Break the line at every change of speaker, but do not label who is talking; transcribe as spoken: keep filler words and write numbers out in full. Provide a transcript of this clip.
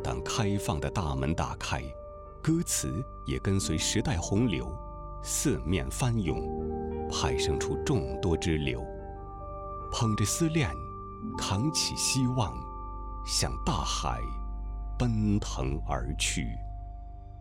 当开放的大门打开，歌词也跟随时代洪流，四面翻涌，派生出众多支流。捧着思念，扛起希望，向大海奔腾而去。